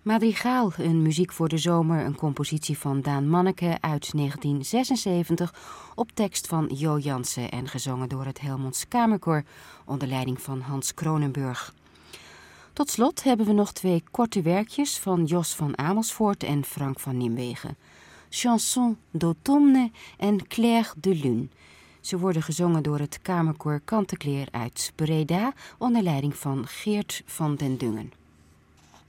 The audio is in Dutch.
Madrigaal, een muziek voor de zomer, een compositie van Daan Manneke uit 1976... op tekst van Jo Jansen en gezongen door het Helmonds Kamerkoor... onder leiding van Hans Kronenburg. Tot slot hebben we nog 2 korte werkjes van Jos van Amersfoort en Frank van Nimwegen. Chanson d'automne en Clair de Lune. Ze worden gezongen door het Kamerkoor Kantekleer uit Breda... onder leiding van Geert van den Dungen.